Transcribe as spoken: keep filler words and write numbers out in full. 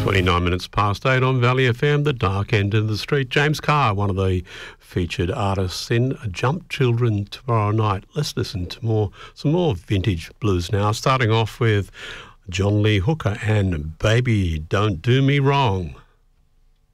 twenty-nine minutes past eight on Valley F M, the dark end of the street. James Carr, one of the featured artists in Jump Children Tomorrow Night. Let's listen to more, some more vintage blues now, starting off with John Lee Hooker and Baby Don't Do Me Wrong.